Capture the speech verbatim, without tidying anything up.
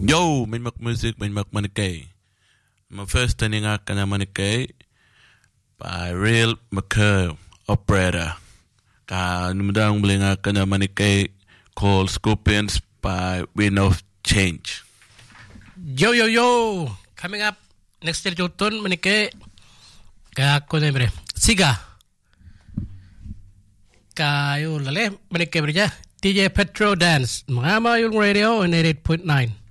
Yo, min mak music, min mak manike. My first turning out kana manike by Real McCurve Operator. Ka numdang blinga kana manike called Scorpions by Wind of Change. Yo, yo, yo. Coming up next year jutun manike ka ko nemre. Siga. Kayo lale manike berja. D J Petro Dance. Mga yung radio on eighty-eight point nine.